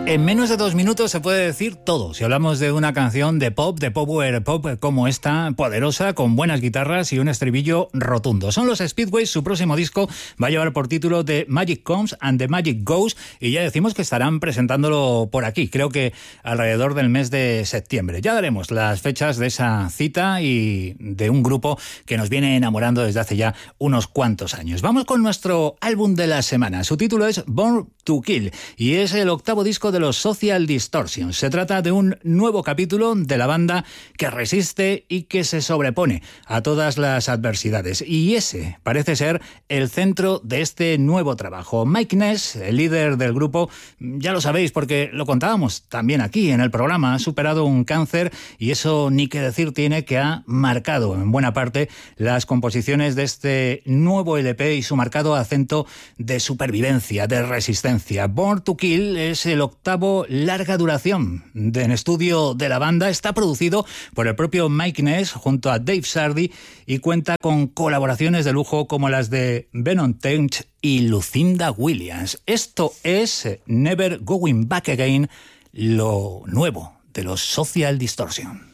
En menos de 2 minutos se puede decir todo. Si hablamos de una canción de power pop como esta, poderosa, con buenas guitarras y un estribillo rotundo. Son los Speedways, su próximo disco va a llevar por título The Magic Comes and the Magic Goes, y ya decimos que estarán presentándolo por aquí, creo que alrededor del mes de septiembre. Ya daremos las fechas de esa cita y de un grupo que nos viene enamorando desde hace ya unos cuantos años. Vamos con nuestro álbum de la semana. Su título es Born to Kill y es el octavo disco de los Social Distortion. Se trata de un nuevo capítulo de la banda que resiste y que se sobrepone a todas las adversidades. Y ese parece ser el centro de este nuevo trabajo. Mike Ness, el líder del grupo, ya lo sabéis porque lo contábamos también aquí en el programa, ha superado un cáncer y eso ni que decir tiene, que ha marcado en buena parte las composiciones de este nuevo LP y su marcado acento de supervivencia, de resistencia. Born to Kill es el octavo larga duración en estudio de la banda. Está producido por el propio Mike Ness junto a Dave Sardy y cuenta con colaboraciones de lujo como las de Venom Tench y Lucinda Williams. Esto es Never Going Back Again, lo nuevo de los Social Distortion.